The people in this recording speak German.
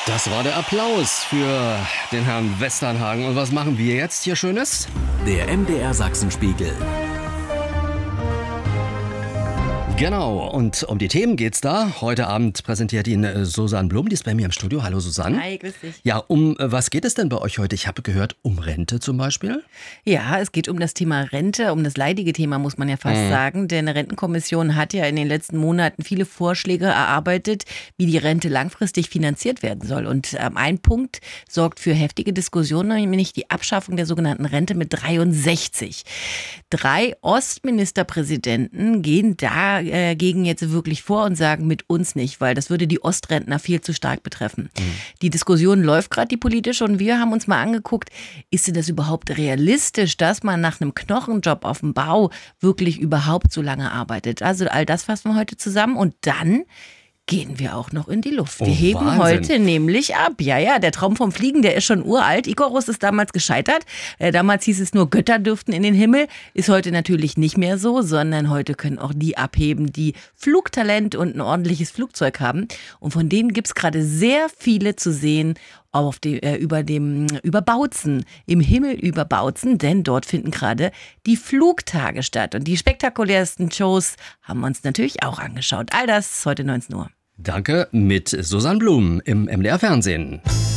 Das war der Applaus für den Herrn Westernhagen. Und was machen wir jetzt hier Schönes? Der MDR Sachsenspiegel. Genau, und um die Themen geht's da. Heute Abend präsentiert ihn Susanne Blum, die ist bei mir im Studio. Hallo Susanne. Hi, grüß dich. Ja, um was geht es denn bei euch heute? Ich habe gehört, um Rente zum Beispiel. Ja, es geht um das Thema Rente, um das leidige Thema, muss man ja fast sagen. Denn eine Rentenkommission hat ja in den letzten Monaten viele Vorschläge erarbeitet, wie die Rente langfristig finanziert werden soll. Und ein Punkt sorgt für heftige Diskussionen, nämlich die Abschaffung der sogenannten Rente mit 63. 3 Ostministerpräsidenten gehen dagegen jetzt wirklich vor und sagen, mit uns nicht, weil das würde die Ostrentner viel zu stark betreffen. Die Diskussion läuft gerade, die politische, und wir haben uns mal angeguckt, ist denn das überhaupt realistisch, dass man nach einem Knochenjob auf dem Bau wirklich überhaupt so lange arbeitet? Also all das fassen wir heute zusammen und dann gehen wir auch noch in die Luft. Wir heben Wahnsinn. heute nämlich ab. Ja, der Traum vom Fliegen, der ist schon uralt. Ikarus ist damals gescheitert. Damals hieß es nur, Götter dürften in den Himmel. Ist heute natürlich nicht mehr so, sondern heute können auch die abheben, die Flugtalent und ein ordentliches Flugzeug haben. Und von denen gibt es gerade sehr viele zu sehen über Bautzen, im Himmel über Bautzen, denn dort finden gerade die Flugtage statt. Und die spektakulärsten Shows haben wir uns natürlich auch angeschaut. All das heute 19 Uhr. Danke, mit Susanne Blum im MDR Fernsehen.